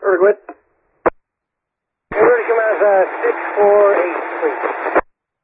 Perfect. We're ready to come out 648, please.